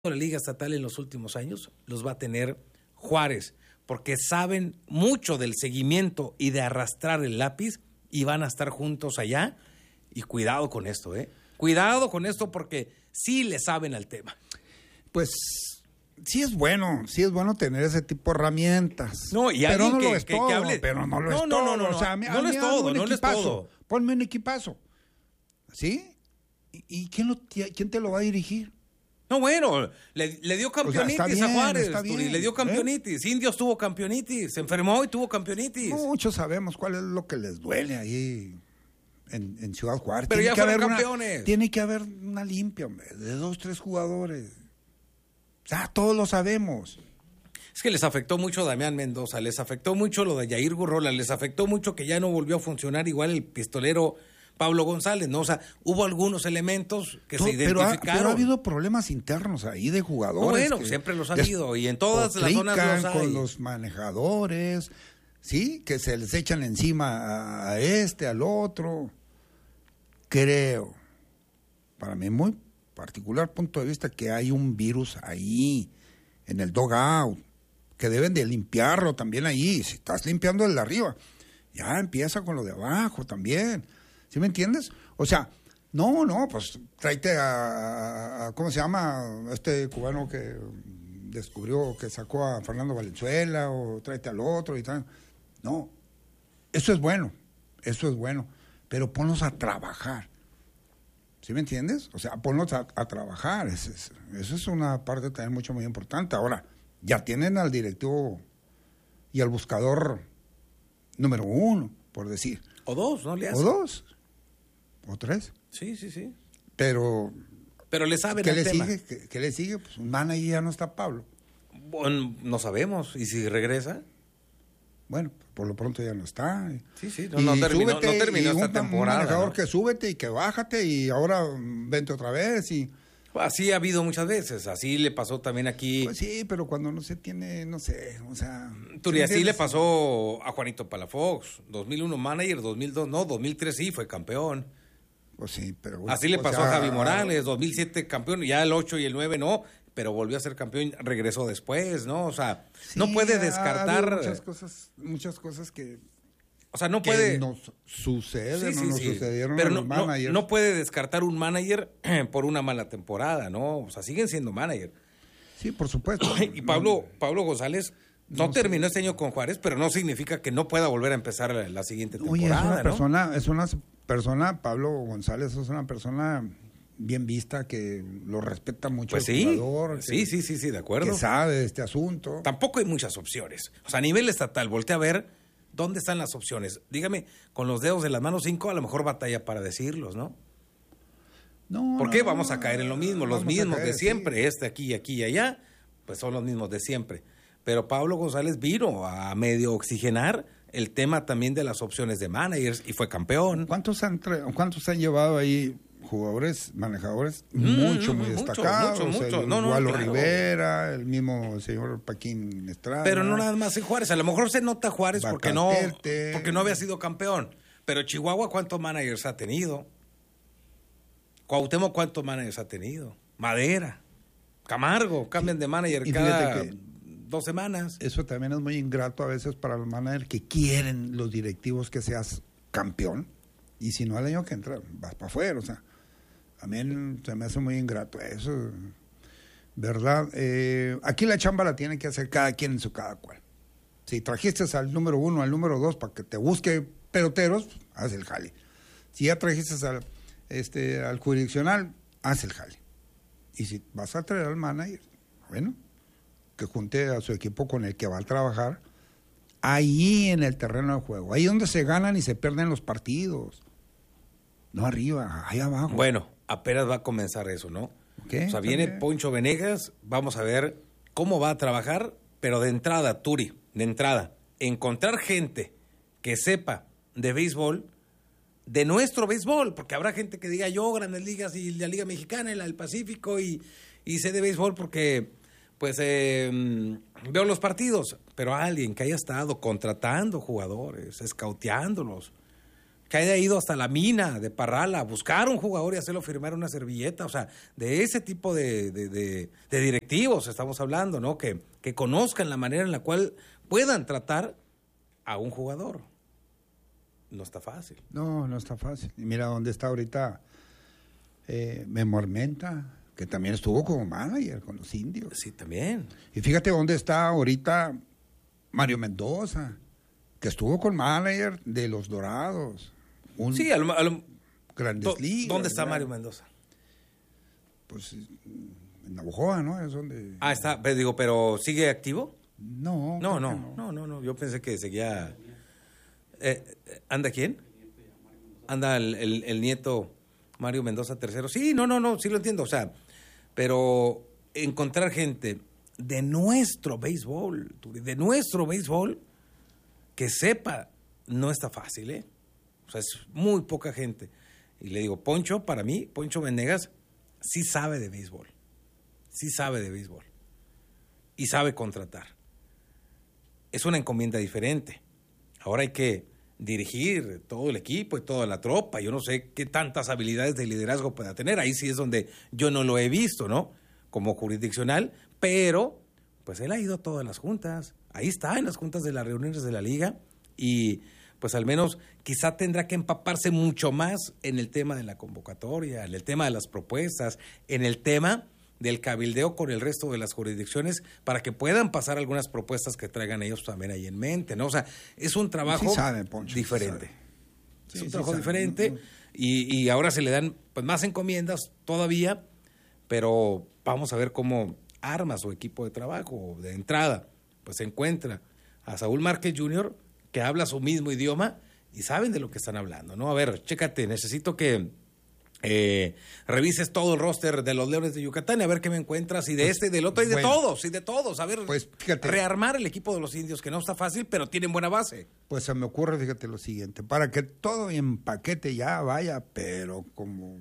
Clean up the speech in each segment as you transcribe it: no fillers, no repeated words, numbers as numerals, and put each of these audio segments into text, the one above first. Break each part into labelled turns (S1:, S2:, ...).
S1: la Liga Estatal en los últimos años los va a tener Juárez, porque saben mucho del seguimiento y de arrastrar el lápiz y van a estar juntos allá. Y cuidado con esto, Cuidado con esto porque sí le saben al tema.
S2: Pues sí es bueno tener ese tipo de herramientas.
S1: No, y
S2: pero
S1: alguien
S2: no
S1: que,
S2: lo es
S1: que,
S2: todo,
S1: que hable.
S2: pero no lo es todo.
S1: No,
S2: o sea,
S1: no lo es todo, no lo es todo.
S2: Ponme un equipazo, ¿sí? ¿Y quién te lo va a dirigir?
S1: No, bueno, le dio campeonitis a Juárez, Turi, le dio campeonitis. Indios tuvo campeonitis, se enfermó y tuvo campeonitis.
S2: Muchos sabemos cuál es lo que les duele ahí en Ciudad Juárez.
S1: Pero ya fueron campeones.
S2: Tiene que haber una limpia, hombre, de 2, 3 jugadores. O sea, todos lo sabemos.
S1: Es que les afectó mucho Damián Mendoza, les afectó mucho lo de Yair Gurrola, les afectó mucho que ya no volvió a funcionar igual el pistolero Pablo González, ¿no? O sea, hubo algunos elementos que se identificaron.
S2: Pero ha habido problemas internos ahí de jugadores.
S1: No, bueno, siempre los ha habido y en todas las zonas los hay.
S2: Con los manejadores, ¿sí? Que se les echan encima a este, al otro. Creo, para mi muy particular punto de vista, que hay un virus ahí, en el dugout, que deben de limpiarlo también ahí. Si estás limpiando el de arriba, ya empieza con lo de abajo también. ¿Sí me entiendes? O sea, no, pues tráete a ¿cómo se llama? Este cubano que descubrió, que sacó a Fernando Valenzuela, o tráete al otro y tal. No, eso es bueno, pero ponlos a trabajar. ¿Sí me entiendes? O sea, ponlos a trabajar. Eso es una parte también muy importante. Ahora, ya tienen al directivo y al buscador número 1, por decir.
S1: O 2, ¿no le hace?
S2: O 2. ¿O 3?
S1: Sí.
S2: Pero
S1: le saben el tema.
S2: ¿Qué le sigue? Pues un manager ya no está Pablo.
S1: Bueno, no sabemos. ¿Y si regresa?
S2: Bueno, por lo pronto ya no está.
S1: Sí, no terminó esta temporada.
S2: Un manejador que súbete y que bájate y ahora vente otra vez y...
S1: Así ha habido muchas veces, así le pasó también aquí.
S2: Pues sí, pero cuando no se tiene, no sé, o sea...
S1: Turi, así le pasó a Juanito Palafox, 2001 manager, 2002 no, 2003 sí fue campeón.
S2: Pues sí, pero...
S1: Así le pasó a Javi Morales, 2007 campeón, ya el 8 y el 9 no, pero volvió a ser campeón, regresó después, ¿no? O sea, sí, no puede descartar...
S2: Muchas cosas que...
S1: O sea, no puede...
S2: Que nos suceden, nos sucedieron
S1: pero
S2: a los managers.
S1: No puede descartar un manager por una mala temporada, ¿no? O sea, siguen siendo manager.
S2: Sí, por supuesto.
S1: Y Pablo González no terminó este año con Juárez, pero no significa que no pueda volver a empezar la siguiente temporada.
S2: Oye, es una persona, Pablo González es una persona bien vista, que lo respeta mucho
S1: pues
S2: el jugador.
S1: Sí, de acuerdo.
S2: Que sabe de este asunto.
S1: Tampoco hay muchas opciones. O sea, a nivel estatal, voltea a ver dónde están las opciones. Dígame, con los dedos de las manos 5 a lo mejor batalla para decirlos, ¿no?
S2: No.
S1: ¿Por qué vamos a caer en lo mismo? Los mismos de siempre, aquí y allá, pues son los mismos de siempre. Pero Pablo González vino a medio oxigenar el tema también de las opciones de managers y fue campeón.
S2: ¿Cuántos han llevado ahí jugadores, manejadores muy destacados?
S1: Mucho.
S2: Gualo Rivera, el mismo señor Paquín Estrada.
S1: Pero no nada más en Juárez. A lo mejor se nota Juárez porque no había sido campeón. Pero Chihuahua, ¿cuántos managers ha tenido? Cuauhtémoc, ¿cuántos managers ha tenido? Madera, Camargo, cambian de manager cada 2 semanas.
S2: Eso también es muy ingrato a veces para los managers que quieren los directivos que seas campeón. Y si no, el año que entra, vas para afuera. O sea, a mí se me hace muy ingrato eso, ¿verdad? Aquí la chamba la tiene que hacer cada quien en su cada cual. Si trajiste al número 1, al número 2 para que te busque peloteros, haz el jale. Si ya trajiste al jurisdiccional, haz el jale. Y si vas a traer al manager, bueno, que junte a su equipo con el que va a trabajar ahí en el terreno de juego, ahí donde se ganan y se pierden los partidos. No arriba, ahí abajo.
S1: Bueno, apenas va a comenzar eso, ¿no?
S2: Okay,
S1: o sea, viene Poncho Venegas, vamos a ver cómo va a trabajar, pero de entrada, Turi, encontrar gente que sepa de béisbol, de nuestro béisbol, porque habrá gente que diga yo, Grandes Ligas y la Liga Mexicana y la del Pacífico y sé de béisbol porque pues veo los partidos, pero alguien que haya estado contratando jugadores, escauteándolos, que haya ido hasta la mina de Parral a buscar un jugador y hacerlo firmar una servilleta. O sea, de ese tipo de directivos estamos hablando, ¿no? Que conozcan la manera en la cual puedan tratar a un jugador. No está fácil.
S2: No está fácil. Y mira dónde está ahorita Memo Armenta, que también estuvo como manager con los Indios.
S1: Sí, también.
S2: Y fíjate dónde está ahorita Mario Mendoza, que estuvo con manager de los Dorados.
S1: Sí,
S2: Grandes Ligas.
S1: ¿Dónde está
S2: ¿verdad?
S1: Mario Mendoza?
S2: Pues en Navojoa, ¿no? Es donde...
S1: Está, pero ¿sigue activo?
S2: No.
S1: No. Yo pensé que seguía... ¿Anda quién? Anda el nieto Mario Mendoza III. Sí, no, sí lo entiendo. O sea, pero encontrar gente de nuestro béisbol, que sepa, no está fácil, ¿eh? O sea, es muy poca gente. Y le digo, Poncho, para mí, Poncho Venegas sí sabe de béisbol. Y sabe contratar. Es una encomienda diferente. Ahora hay que dirigir todo el equipo y toda la tropa. Yo no sé qué tantas habilidades de liderazgo pueda tener. Ahí sí es donde yo no lo he visto, ¿no? Como jurisdiccional, pero pues él ha ido a todas las juntas. Ahí está, en las juntas de las reuniones de la liga. Y pues al menos quizá tendrá que empaparse mucho más en el tema de la convocatoria, en el tema de las propuestas, en el tema del cabildeo con el resto de las jurisdicciones para que puedan pasar algunas propuestas que traigan ellos también ahí en mente, ¿no? O sea, es un trabajo diferente. Es un trabajo diferente y ahora se le dan pues más encomiendas todavía, pero vamos a ver cómo arma su equipo de trabajo. De entrada, pues se encuentra a Saúl Márquez Jr., que habla su mismo idioma y saben de lo que están hablando, ¿no? A ver, chécate, necesito que revises todo el roster de los Leones de Yucatán y a ver qué me encuentras, y de este y del otro y de todos, a ver,
S2: pues fíjate,
S1: rearmar el equipo de los Indios, que no está fácil, pero tienen buena base.
S2: Pues se me ocurre, fíjate lo siguiente, para que todo en paquete ya vaya, pero como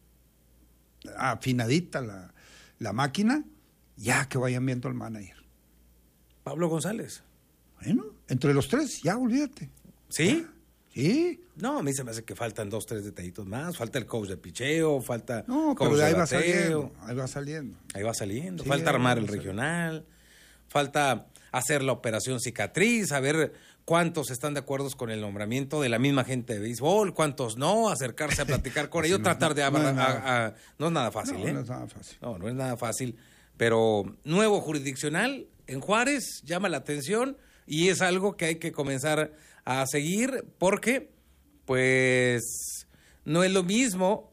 S2: afinadita la máquina, ya que vayan viendo al manager.
S1: Pablo González.
S2: Bueno, entre los tres, ya olvídate.
S1: ¿Sí?
S2: Sí.
S1: No, a mí se me hace que faltan 2, 3 detallitos más. Falta el coach de picheo, falta
S2: coach
S1: pero
S2: de
S1: ahí
S2: bateo.
S1: Ahí va saliendo.
S2: Sí,
S1: falta armar el regional. Falta hacer la operación cicatriz, a ver cuántos están de acuerdo con el nombramiento de la misma gente de béisbol, cuántos no, acercarse a platicar con ellos, tratar de... No es nada fácil, ¿eh?
S2: No es nada fácil.
S1: No es nada fácil, pero nuevo jurisdiccional en Juárez llama la atención y es algo que hay que comenzar a seguir porque, pues, no es lo mismo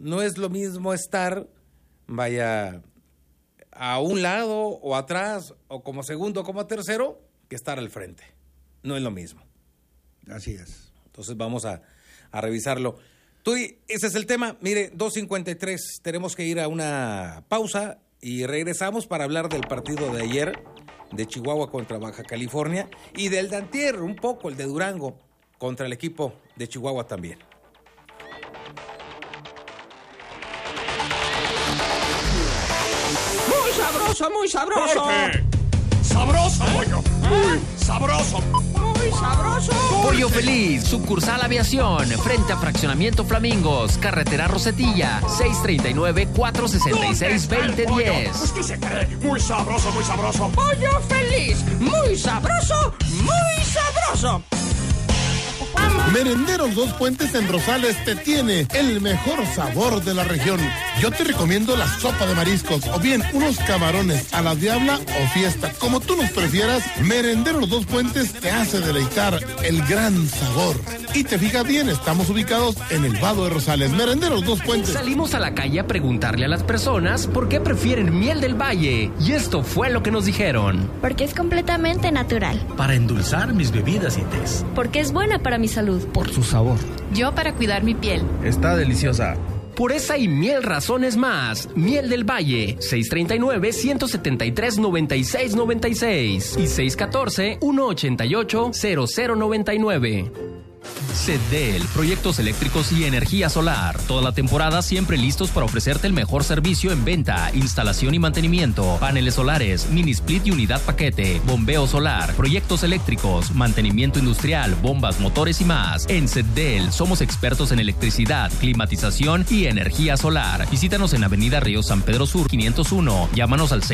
S1: estar, vaya, a un lado o atrás o como segundo o como tercero que estar al frente. No es lo mismo.
S2: Así es.
S1: Entonces vamos a revisarlo. Ese es el tema. Mire, 2:53, tenemos que ir a una pausa y regresamos para hablar del partido de ayer de Chihuahua contra Baja California y del de antier, un poco, el de Durango contra el equipo de Chihuahua también.
S3: Muy sabroso, muy sabroso.
S4: ¡Corte! ¡Sabroso, pollo! ¡Muy sabroso!
S3: Muy sabroso.
S5: Pollo Feliz, sucursal Aviación, frente a Fraccionamiento Flamingos, carretera Rosetilla, 639-466-2010.
S4: Pues ¿qué se cree? Muy sabroso, muy sabroso.
S3: Pollo Feliz, muy sabroso, muy sabroso.
S6: Merenderos Dos Puentes en Rosales te tiene el mejor sabor de la región. Yo te recomiendo la sopa de mariscos o bien unos camarones a la diabla o fiesta. Como tú nos prefieras, Merenderos Dos Puentes te hace deleitar el gran sabor. Y te fijas bien, estamos ubicados en el Vado de Rosales. Merenderos Dos Puentes.
S5: Salimos a la calle a preguntarle a las personas por qué prefieren miel del valle. Y esto fue lo que nos dijeron.
S7: Porque es completamente natural.
S8: Para endulzar mis bebidas y tés.
S7: Porque es buena para mi salud.
S8: Por su sabor.
S9: Yo para cuidar mi piel.
S8: Está deliciosa.
S5: Por esa y mil razones más. Miel del Valle, 639-173-9696 y 614-188-0099. CEDEL, proyectos eléctricos y energía solar. Toda la temporada siempre listos para ofrecerte el mejor servicio en venta, instalación y mantenimiento, paneles solares, mini split y unidad paquete, bombeo solar, proyectos eléctricos, mantenimiento industrial, bombas, motores y más. En CEDEL somos expertos en electricidad, climatización y energía solar. Visítanos en Avenida Río San Pedro Sur 501. Llámanos al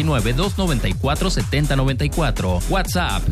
S5: 639-294-7094. WhatsApp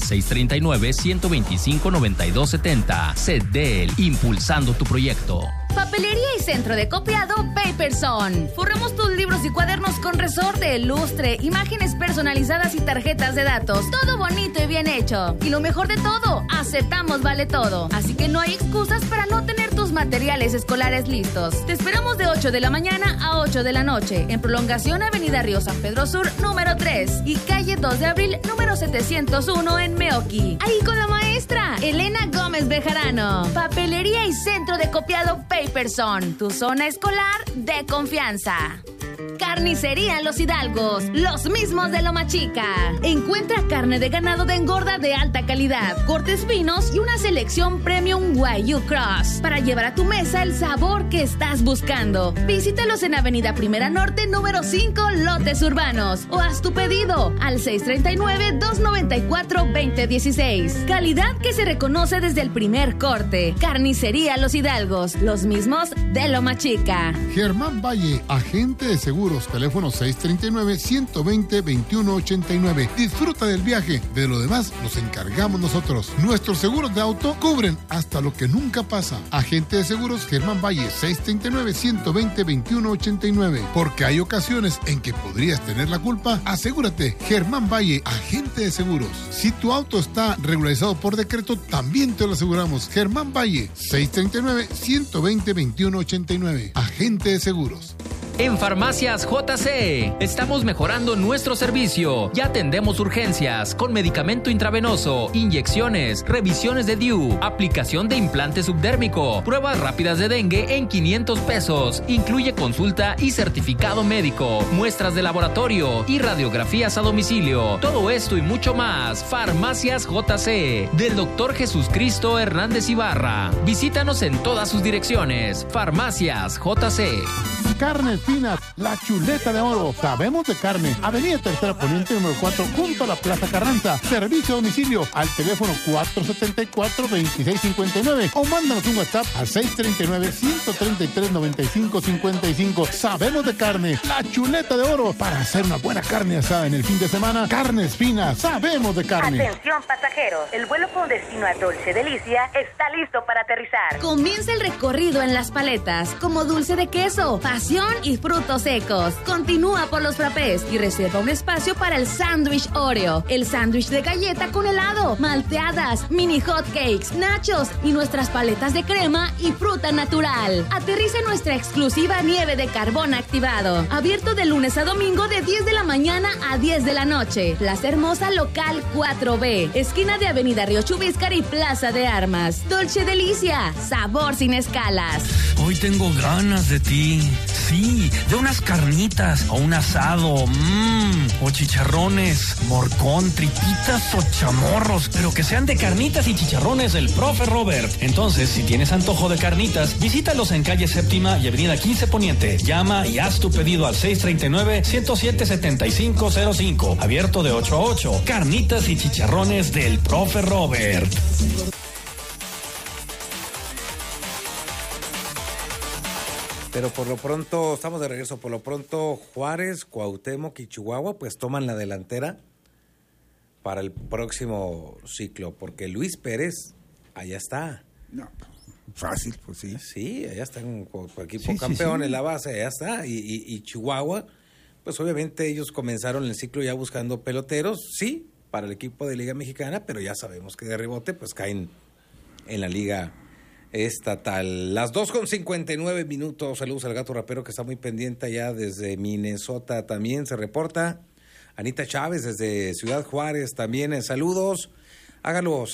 S5: 639-125-9270. CEDEL, impulsando tu proyecto.
S10: Papelería y centro de copiado Paperson. Forramos tus libros y cuadernos con resorte, lustre, imágenes personalizadas y tarjetas de datos. Todo bonito y bien hecho. Y lo mejor de todo, aceptamos vale todo. Así que no hay excusas para no tener tus materiales escolares listos. Te esperamos de 8 de la mañana a 8 de la noche. En prolongación Avenida Río San Pedro Sur, número 3. Y calle 2 de abril, número 701 en Meoqui. Ahí con la maestra Elena Gómez Bejarano. Papelería y centro de copiado Paperson, tu zona escolar de confianza. Carnicería Los Hidalgos, los mismos de Loma Chica. Encuentra carne de ganado de engorda de alta calidad, cortes finos y una selección premium Wagyu Cross para llevar a tu mesa el sabor que estás buscando. Visítalos en Avenida Primera Norte, número 5, Lotes Urbanos, o haz tu pedido al 639-294-2016. Calidad que se reconoce desde el primer corte. Carnicería Los Hidalgos, los mismos de Loma Chica.
S6: Germán Valle, agente de seguros, teléfono 639-120-2189. Disfruta del viaje, de lo demás nos encargamos nosotros. Nuestros seguros de auto cubren hasta lo que nunca pasa. Agente de seguros Germán Valle, 639-120-2189. Porque hay ocasiones en que podrías tener la culpa. Asegúrate, Germán Valle, agente de seguros. Si tu auto está regularizado por decreto, también te lo aseguramos. Germán Valle, 639-120-2189. Agente de seguros.
S5: En Farmacias JC estamos mejorando nuestro servicio. Ya atendemos urgencias con medicamento intravenoso, inyecciones, revisiones de DIU, aplicación de implante subdérmico, pruebas rápidas de dengue en 500 pesos. Incluye consulta y certificado médico, muestras de laboratorio y radiografías a domicilio. Todo esto y mucho más. Farmacias JC del Dr. Jesús Cristo Hernández Ibarra. Visítanos en todas sus direcciones. Farmacias JC.
S6: Carnes Finas, la chuleta de oro. Sabemos de carne. Avenida Tercera Poniente número 4, junto a la Plaza Carranza. Servicio a domicilio al teléfono 474-2659 o mándanos un WhatsApp al 639-133-9555. Sabemos de carne, la chuleta de oro. Para hacer una buena carne asada en el fin de semana, Carnes Finas, sabemos de carne.
S11: Atención pasajeros, el vuelo con destino a Dolce Delicia está listo para aterrizar.
S10: Comienza el recorrido en Las Paletas, como dulce de queso, pasión y frutos secos. Continúa por los frappés y reserva un espacio para el sándwich Oreo, el sándwich de galleta con helado, malteadas, mini hot cakes, nachos y nuestras paletas de crema y fruta natural. Aterriza en nuestra exclusiva nieve de carbón activado. Abierto de lunes a domingo de 10 de la mañana a 10 de la noche. Plaza Hermosa Local 4B, esquina de Avenida Río Chubíscar y Plaza de Armas. Dolce Delicia, sabor sin escalas.
S8: Hoy tengo ganas de ti. Sí, de unas carnitas o un asado, o chicharrones, morcón, tripitas o chamorros, pero que sean de carnitas y chicharrones del Profe Robert. Entonces, si tienes antojo de carnitas, visítalos en calle Séptima y Avenida 15 Poniente. Llama y haz tu pedido al 639-107-7505. Abierto de 8 a 8. Carnitas y chicharrones del Profe Robert.
S1: Pero por lo pronto, estamos de regreso, por lo pronto Juárez, Cuauhtémoc y Chihuahua pues toman la delantera para el próximo ciclo, porque Luis Pérez, allá está.
S2: No, fácil, pues sí.
S1: Sí, allá está en equipo campeón en la base, allá está. Y Chihuahua, pues obviamente ellos comenzaron el ciclo ya buscando peloteros, sí, para el equipo de Liga Mexicana, pero ya sabemos que de rebote pues caen en la Liga Estatal. Las 2:59. Saludos al Gato Rapero que está muy pendiente allá desde Minnesota. También se reporta Anita Chávez desde Ciudad Juárez. También saludos. Hágalo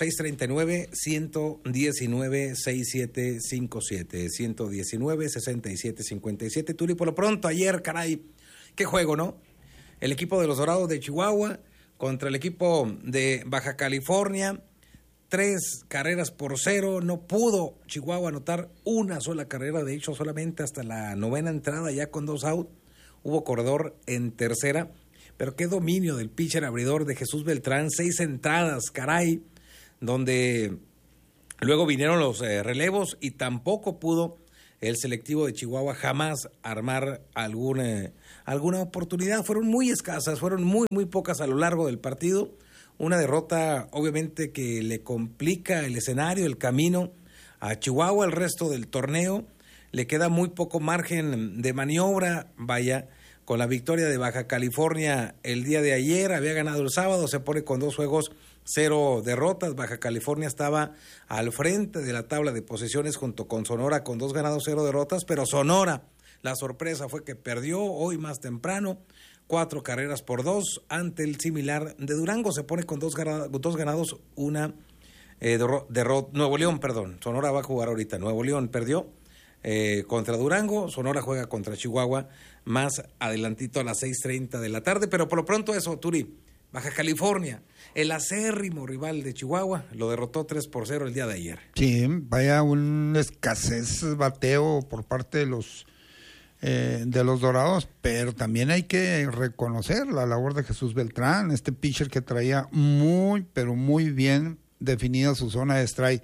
S1: 639-119-6757. 119-6757. Turi, por lo pronto ayer, caray, qué juego, ¿no? El equipo de los Dorados de Chihuahua contra el equipo de Baja California. 3-0, no pudo Chihuahua anotar una sola carrera, de hecho solamente hasta la 9ª entrada, ya con 2 out, hubo corredor en tercera, pero qué dominio del pitcher abridor de Jesús Beltrán, 6 entradas, caray, donde luego vinieron los relevos y tampoco pudo el selectivo de Chihuahua jamás armar alguna oportunidad. Fueron muy escasas, fueron muy pocas a lo largo del partido. Una derrota obviamente que le complica el escenario, el camino a Chihuahua. El resto del torneo le queda muy poco margen de maniobra. Vaya, con la victoria de Baja California el día de ayer, había ganado el sábado, se pone con 2 juegos, 0 derrotas. Baja California estaba al frente de la tabla de posiciones junto con Sonora con 2 ganados, 0 derrotas, pero Sonora, la sorpresa fue que perdió hoy más temprano, 4-2 ante el similar de Durango. Se pone con 2 ganados, 1 derrota. Nuevo León, Sonora va a jugar ahorita. Nuevo León perdió contra Durango. Sonora juega contra Chihuahua más adelantito a las 6:30 de la tarde. Pero por lo pronto eso, Turi. Baja California, el acérrimo rival de Chihuahua, lo derrotó 3-0 el día de ayer.
S2: Sí, vaya un escasez bateo por parte de los Dorados, pero también hay que reconocer la labor de Jesús Beltrán, este pitcher que traía pero muy bien definida su zona de strike.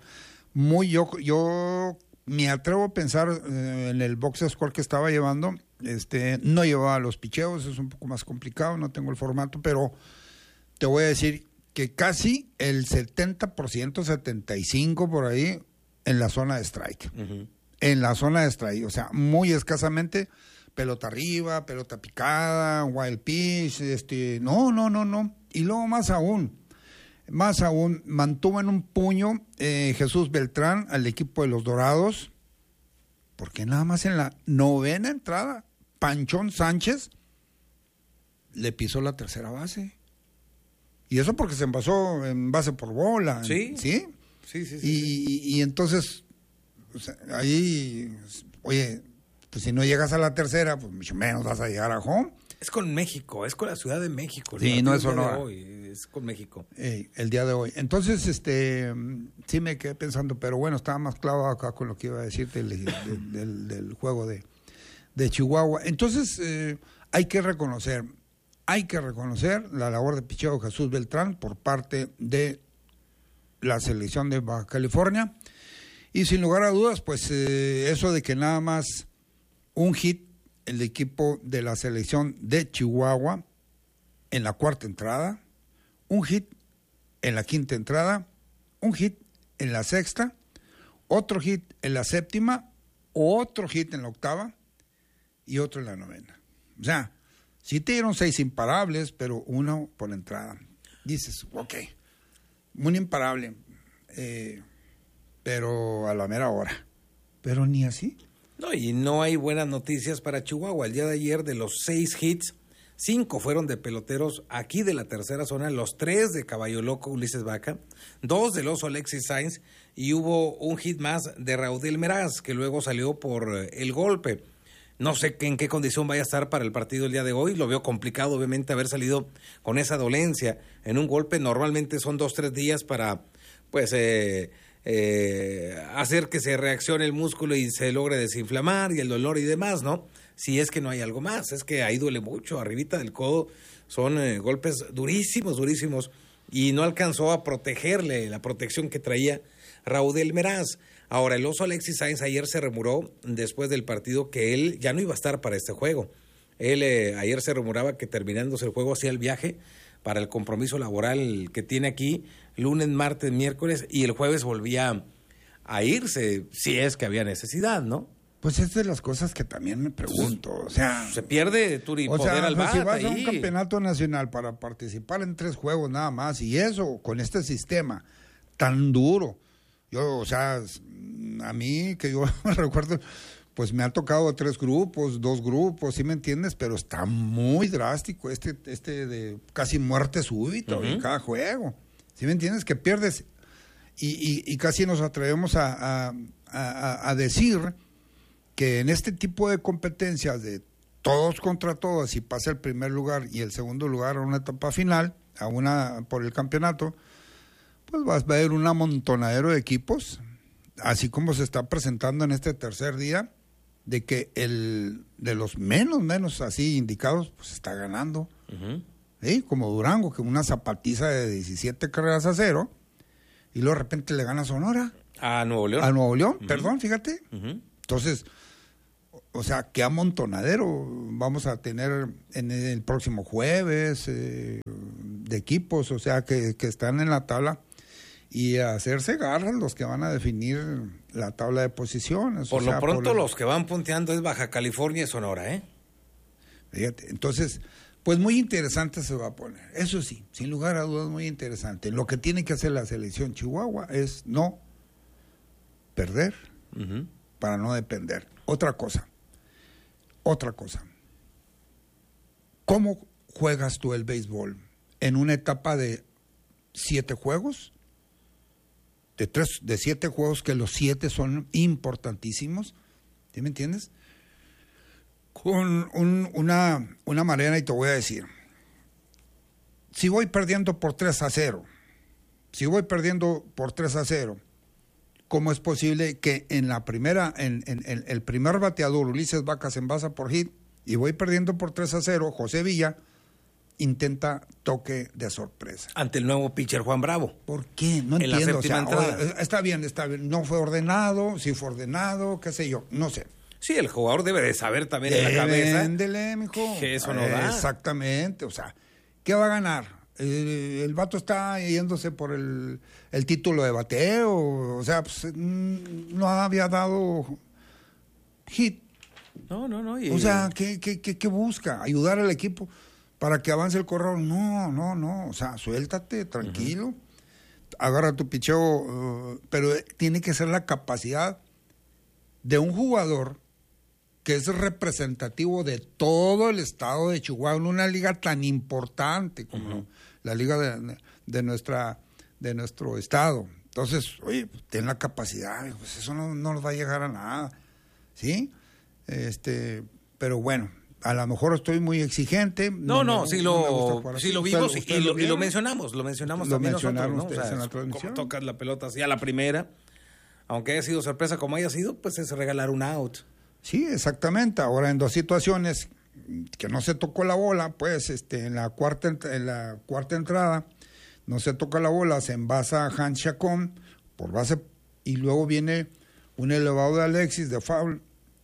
S2: Yo me atrevo a pensar en el box score que estaba llevando, no llevaba los picheos, es un poco más complicado, no tengo el formato, pero te voy a decir que casi el 70%, 75% por ahí en la zona de strike. Uh-huh. En la zona de strike, o sea, muy escasamente, pelota arriba, pelota picada, wild pitch, no. Y luego más aún, mantuvo en un puño Jesús Beltrán al equipo de los Dorados, porque nada más en la 9ª entrada, Panchón Sánchez le pisó la tercera base. Y eso porque se envasó en base por bola.
S1: Sí.
S2: Y entonces, o sea, ahí, oye, pues si no llegas a la tercera, pues mucho menos vas a llegar a home.
S1: Es con México, es con la Ciudad de México.
S2: Sí, no es Sonora.
S1: Es con México.
S2: El día de hoy. Entonces, sí me quedé pensando, pero bueno, estaba más clavado acá con lo que iba a decirte del juego de Chihuahua. Entonces, hay que reconocer la labor de picheo de Jesús Beltrán por parte de la selección de Baja California. Y sin lugar a dudas, pues eso de que nada más un hit el equipo de la selección de Chihuahua en la 4ª entrada, un hit en la 5ª entrada, un hit en la 6ª, otro hit en la 7ª, otro hit en la 8ª y otro en la 9ª. O sea, sí te dieron 6 imparables, pero 1 por entrada. Dices, ok, un imparable, pero a la mera hora. Pero ni así.
S1: No, y no hay buenas noticias para Chihuahua. El día de ayer, de los 6 hits, 5 fueron de peloteros aquí de la tercera zona, los 3 de Caballo Loco, Ulises Vaca, 2 del Oso Alexis Sainz, y hubo un hit más de Raudel Meraz, que luego salió por el golpe. No sé en qué condición vaya a estar para el partido el día de hoy. Lo veo complicado, obviamente, haber salido con esa dolencia en un golpe. Normalmente son 2-3 días para, pues, hacer que se reaccione el músculo y se logre desinflamar y el dolor y demás, ¿no? Si es que no hay algo más, es que ahí duele mucho, arribita del codo son golpes durísimos, y no alcanzó a protegerle la protección que traía Raudel Meraz. Ahora, el Oso Alexis Sainz ayer se rumoró después del partido que él ya no iba a estar para este juego. Él ayer se rumoraba que terminándose el juego hacía el viaje para el compromiso laboral que tiene aquí, lunes, martes, miércoles, y el jueves volvía a irse, si es que había necesidad, ¿no?
S2: Pues es de las cosas que también me pregunto, o sea...
S1: Se pierde, Turi, poder al bat
S2: si vas
S1: ahí.
S2: a un campeonato nacional para participar en 3 juegos nada más, y eso, con este sistema tan duro, yo, o sea, a mí, que yo recuerdo... Pues me ha tocado 3 grupos, 2 grupos, ¿sí me entiendes? Pero está muy drástico este de casi muerte súbita en cada juego. ¿Sí me entiendes? Que pierdes y casi nos atrevemos a decir que en este tipo de competencias de todos contra todos, si pasa el primer lugar y el segundo lugar a una etapa final, por el campeonato, pues va a haber un amontonadero de equipos, así como se está presentando en este tercer día, de que el de los menos así indicados, pues está ganando. ¿Sí? Como Durango, que una zapatiza de 17 carreras a 0, y luego de repente le gana a Sonora.
S1: A Nuevo León.
S2: A Nuevo León, perdón, fíjate. Entonces, o sea, qué amontonadero vamos a tener en el próximo jueves de equipos, o sea, que están en la tabla, y hacerse garras los que van a definir la tabla de posiciones.
S1: Por lo pronto los que van punteando es Baja California y Sonora, ¿eh?
S2: Fíjate, entonces, pues muy interesante se va a poner. Eso sí, sin lugar a dudas, muy interesante. Lo que tiene que hacer la selección Chihuahua es no perder para no depender. Otra cosa. ¿Cómo juegas tú el béisbol? ¿En una etapa de 7 juegos? De 7 juegos, que los 7 son importantísimos, ¿sí me entiendes? Con una manera, y te voy a decir, si voy perdiendo por 3-0, ¿cómo es posible que en la primera, en el primer bateador, Ulises Vaca, se envasa por hit, y voy perdiendo por 3-0, José Villa intenta toque de sorpresa?
S1: Ante el nuevo pitcher Juan Bravo.
S2: ¿Por qué? No entiendo. O sea, está bien. No fue ordenado, sí fue ordenado, qué sé yo, no sé.
S1: Sí, el jugador debe de saber también en la cabeza.
S2: Véndele, mijo.
S1: Que eso no da.
S2: Exactamente, o sea, ¿qué va a ganar? El vato está yéndose por el título de bateo, o sea, pues, no había dado hit.
S1: No.
S2: O sea, ¿qué busca? ¿Ayudar al equipo para que avance el corredor? No, o sea, suéltate, tranquilo, agarra tu picheo, pero tiene que ser la capacidad de un jugador que es representativo de todo el estado de Chihuahua, en una liga tan importante como la liga de nuestro estado. Entonces, oye, ten la capacidad, pues eso no nos va a llegar a nada, ¿sí? Pero bueno, a lo mejor estoy muy exigente.
S1: Sí lo vimos y lo mencionamos también nosotros, ¿no? O sea,
S2: en la transmisión.
S1: Como tocas la pelota así a la primera, aunque haya sido sorpresa como haya sido, pues es regalar un out.
S2: Sí, exactamente. Ahora, en 2 situaciones que no se tocó la bola, pues en la cuarta entrada no se toca la bola, se envasa Hans Chacón por base, y luego viene un elevado de Alexis de foul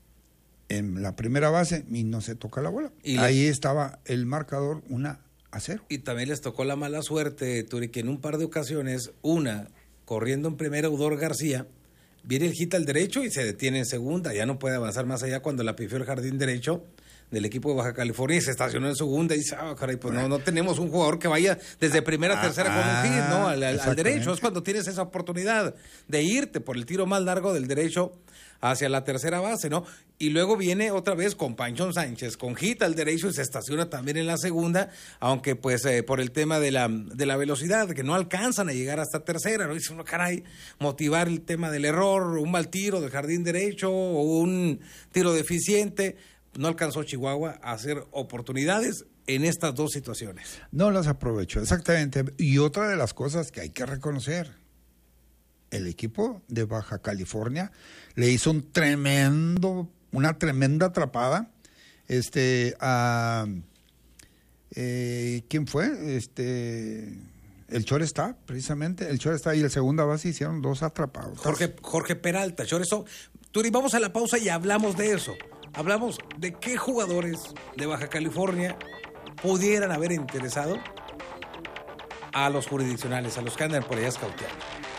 S2: en la primera base y no se toca la bola. Ahí estaba el marcador 1-0.
S1: Y también les tocó la mala suerte, Turi, que en un par de ocasiones, corriendo en primera Udor García, viene el hit al derecho y se detiene en segunda, ya no puede avanzar más allá cuando la pifió el jardín derecho del equipo de Baja California y se estacionó en segunda y dice, caray, pues no tenemos un jugador que vaya desde primera a tercera con un hit, ¿no? Al derecho. Es cuando tienes esa oportunidad de irte por el tiro más largo del derecho hacia la tercera base, ¿no? Y luego viene otra vez con Panchón Sánchez, con hit al derecho y se estaciona también en la segunda, aunque pues por el tema de la velocidad, que no alcanzan a llegar hasta tercera, ¿no? Dice uno, caray, motivar el tema del error, un mal tiro del jardín derecho o un tiro deficiente. No alcanzó Chihuahua a hacer oportunidades en estas 2 situaciones.
S2: No las aprovechó, exactamente. Y otra de las cosas que hay que reconocer, el equipo de Baja California le hizo una tremenda atrapada a ¿quién fue? El shortstop, precisamente, el shortstop y el segunda base hicieron 2 atrapados.
S1: Jorge Peralta, shortstop. Turi, vamos a la pausa y hablamos de eso. Hablamos de qué jugadores de Baja California pudieran haber interesado a los jurisdiccionales, a los que andan por allá scouteando.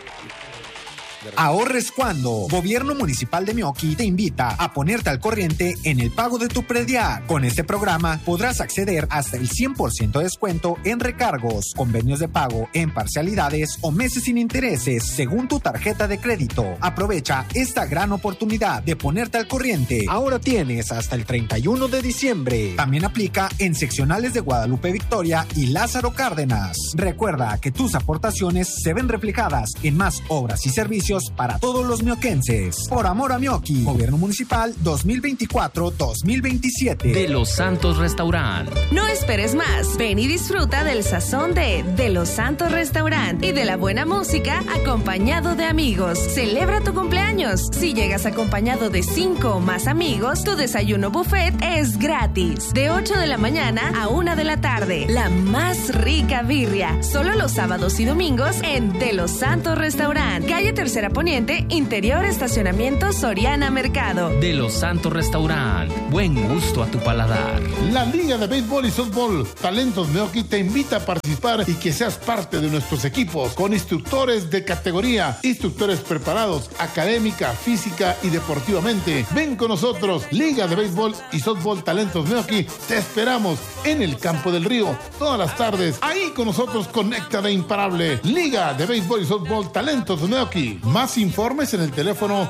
S12: Ahorres cuando. Gobierno Municipal de Meoqui te invita a ponerte al corriente en el pago de tu predial. Con este programa podrás acceder hasta el 100% de descuento en recargos, convenios de pago en parcialidades o meses sin intereses según tu tarjeta de crédito. Aprovecha esta gran oportunidad de ponerte al corriente. Ahora tienes hasta el 31 de diciembre. También aplica en seccionales de Guadalupe Victoria y Lázaro Cárdenas. Recuerda que tus aportaciones se ven reflejadas en más obras y servicios beneficios para todos los mioquenses. Por amor a Mioqui, Gobierno Municipal 2024-2027.
S5: De Los Santos Restaurant.
S13: No esperes más. Ven y disfruta del sazón de Los Santos Restaurant y de la buena música acompañado de amigos. Celebra tu cumpleaños. Si llegas acompañado de 5 o más amigos, tu desayuno buffet es gratis. De 8 de la mañana a 1 de la tarde. La más rica birria. Solo los sábados y domingos en De Los Santos Restaurant. Calle Tercera Poniente, Interior Estacionamiento Soriana Mercado.
S5: De Los Santos Restaurant. Buen gusto a tu paladar.
S6: La Liga de Béisbol y Softball Talentos Mioqui te invita a participar y que seas parte de nuestros equipos con instructores de categoría, instructores preparados académica, física y deportivamente. Ven con nosotros, Liga de Béisbol y Softball Talentos Mioqui. Te esperamos en el Campo del Río todas las tardes. Ahí con nosotros conecta de imparable. Liga de Béisbol y Softball Talentos Mioqui. Más informes en el teléfono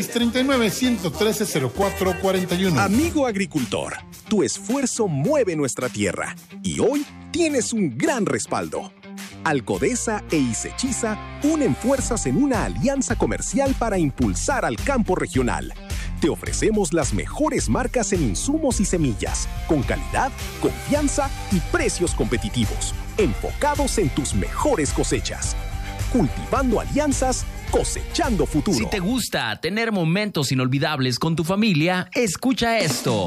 S6: 639-113-0441.
S14: Amigo agricultor, tu esfuerzo mueve nuestra tierra y hoy tienes un gran respaldo. Alcodesa e Isechiza unen fuerzas en una alianza comercial para impulsar al campo regional. Te ofrecemos las mejores marcas en insumos y semillas, con calidad, confianza y precios competitivos, enfocados en tus mejores cosechas. Cultivando alianzas, cosechando futuro.
S5: Si te gusta tener momentos inolvidables con tu familia, escucha esto.